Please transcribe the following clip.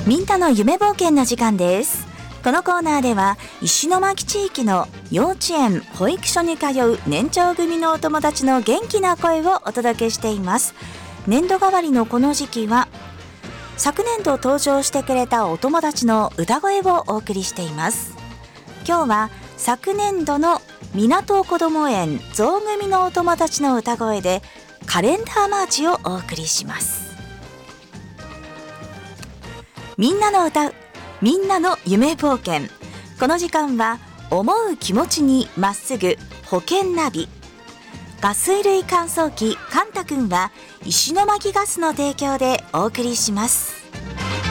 みんなの夢冒険の時間です。このコーナーでは石巻地域の幼稚園保育所に通う年長組のお友達の元気な声をお届けしています。年度替わりのこの時期は昨年度登場してくれたお友達の歌声をお送りしています。今日は昨年度の港こども園象組のお友達の歌声でカレンダーマーチをお送りします。みんなの歌うみんなの夢冒険。この時間は思う気持ちにまっすぐ保険ナビ。ガス類乾燥機カンタ君は石巻ガスの提供でお送りします。